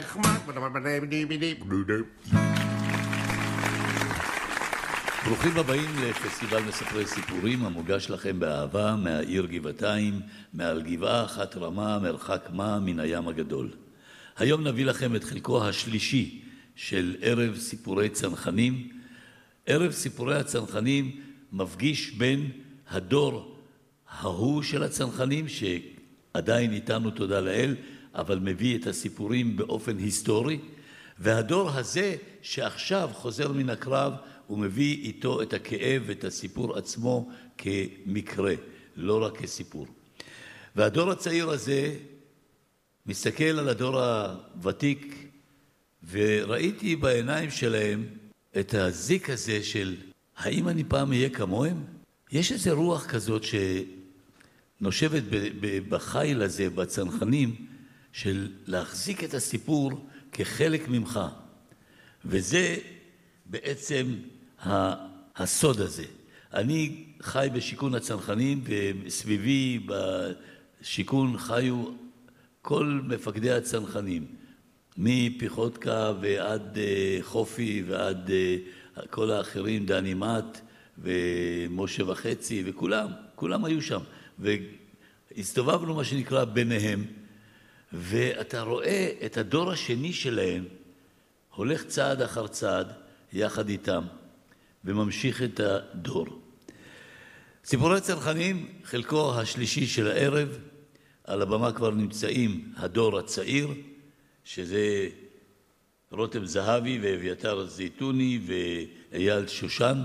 ברוכים הבאים לפסטיבל מספרי סיפורים המוגש לכם באהבה מהעיר גבעתיים, מעל גבעה אחת רמה, מרחק מה מן הים הגדול. היום נביא לכם את חלקו השלישי של ערב סיפורי צנחנים. ערב סיפורי הצנחנים מפגיש בין הדור ההוא של הצנחנים, שעדיין איתנו תודה לאל, אבל מביא את הסיפורים באופן היסטורי, והדור הזה שעכשיו חוזר מן הקרב, הוא מביא איתו את הכאב ואת הסיפור עצמו כמקרה, לא רק כסיפור. והדור הצעיר הזה מסתכל על הדור הוותיק, וראיתי בעיניים שלהם את הזיק הזה של האם אני פעם אהיה כמוהם? יש איזו רוח כזאת שנושבת בחיל הזה, בצנחנים, של להחזיק את הסיפור כחלק ממך. וזה בעצם הסוד הזה. אני חי בשיכון הצנחנים, וסביבי בשיכון חיו כל מפקדי הצנחנים, מפיחותקה ועד חופי ועד כל האחרים, דני מת ומשה וחצי וכולם היו שם. והסתובבנו מה שנקרא ביניהם, ואתה רואה את הדור השני שלהם הולך צעד אחר צעד יחד איתם וממשיך את הדור. סיפורי הצנחנים, חלקו השלישי של הערב, על הבמה כבר נמצאים הדור הצעיר, שזה רותם זהבי ואביתר זיתוני ואייל שושן,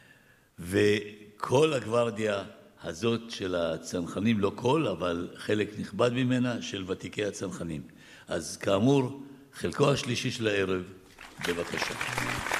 וכל הגוורדיה הזאת של הצנחנים, לא כל, אבל חלק נכבד ממנה, של ותיקי הצנחנים. אז כאמור, חלקו השלישי של הערב, בבקשה.